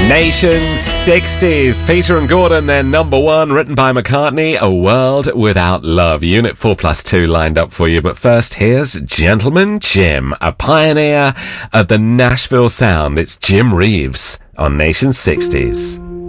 Nation's 60s. Peter and Gordon, their number one, written by McCartney, A World Without Love. Unit 4+2 lined up for you. But first, here's Gentleman Jim, a pioneer of the Nashville sound. It's Jim Reeves on Nation's 60s.